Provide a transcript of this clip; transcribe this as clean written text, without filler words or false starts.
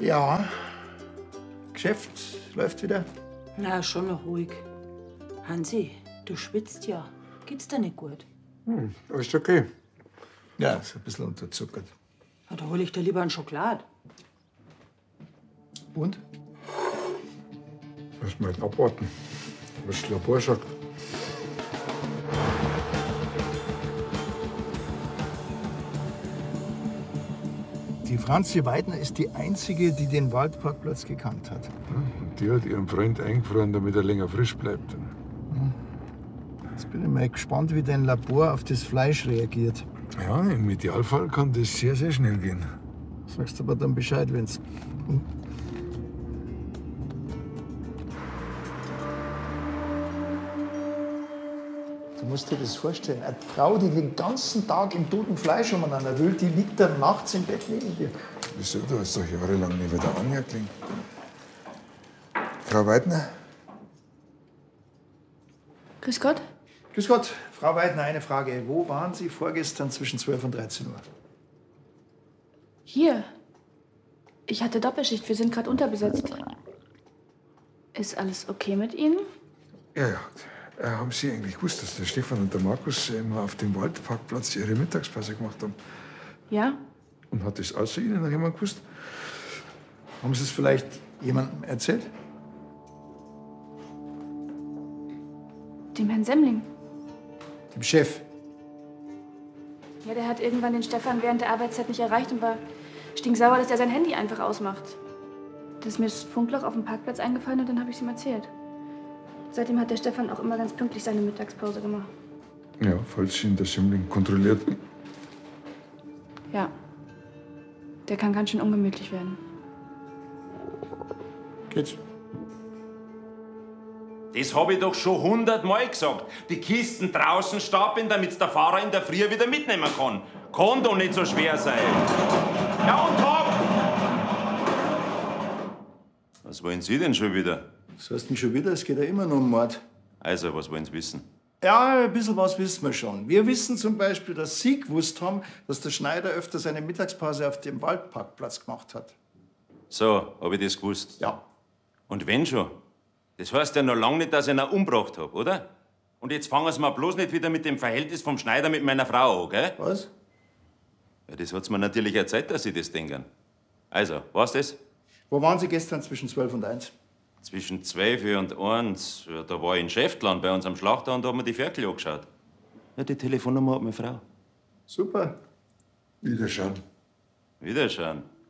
Ja. Geschäft läuft wieder? Na, schon noch ruhig. Hansi, du schwitzt ja. Geht's dir nicht gut? Alles okay. Ja, ist ein bisschen unterzuckert. Na, da hol ich dir lieber einen Schokolad. Und? Lass mal halt abwarten, was das Labor sagt. Die Franzi Weidner ist die Einzige, die den Waldparkplatz gekannt hat. Und die hat ihren Freund eingefroren, damit er länger frisch bleibt. Jetzt bin ich mal gespannt, wie dein Labor auf das Fleisch reagiert. Ja, im Idealfall kann das sehr, sehr schnell gehen. Sagst aber dann Bescheid, wenn's. Du musst dir das vorstellen. Eine Frau, die den ganzen Tag im toten Fleisch umeinander will, die liegt dann nachts im Bett neben dir. Wieso? Du hast doch jahrelang nicht wieder angeklingt. Frau Weidner? Grüß Gott. Grüß Gott, Frau Weidner, eine Frage. Wo waren Sie vorgestern zwischen 12 und 13 Uhr? Hier. Ich hatte Doppelschicht, wir sind gerade unterbesetzt. Ist alles okay mit Ihnen? Ja, ja. Haben Sie eigentlich gewusst, dass der Stefan und der Markus immer auf dem Waldparkplatz ihre Mittagspause gemacht haben? Ja. Und hat das außer Ihnen noch jemand gewusst? Haben Sie es vielleicht jemandem erzählt? Dem Herrn Semmling. Dem Chef? Ja, der hat irgendwann den Stefan während der Arbeitszeit nicht erreicht und war stinksauer, dass er sein Handy einfach ausmacht. Da ist mir das Funkloch auf dem Parkplatz eingefallen und dann habe ich es ihm erzählt. Seitdem hat der Stefan auch immer ganz pünktlich seine Mittagspause gemacht. Ja, falls ihn der Semmling kontrolliert. Ja. Der kann ganz schön ungemütlich werden. Geht's? Das habe ich doch schon 100-mal gesagt. Die Kisten draußen stapeln, damit der Fahrer in der Früh wieder mitnehmen kann. Kann doch nicht so schwer sein. Ja, und hopp! Was wollen Sie denn schon wieder? Was heißt denn schon wieder? Es geht ja immer noch um Mord. Also, was wollen Sie wissen? Ja, ein bisschen was wissen wir schon. Wir wissen zum Beispiel, dass Sie gewusst haben, dass der Schneider öfter seine Mittagspause auf dem Waldparkplatz gemacht hat. So, habe ich das gewusst? Ja. Und wenn schon? Das heißt ja noch lange nicht, dass ich ihn umgebracht habe, oder? Und jetzt fangen Sie mal bloß nicht wieder mit dem Verhältnis vom Schneider mit meiner Frau an, gell? Was? Ja, das hat's mir natürlich erzählt, dass Sie das denken. Also, was das? Wo waren Sie gestern zwischen 12 und 1? Zwischen 12 und 1, ja, da war ich in Schäftlarn bei uns am Schlachter und da haben wir die Ferkel angeschaut. Ja, die Telefonnummer hat meine Frau. Super. Wiederschauen. Wiederschauen.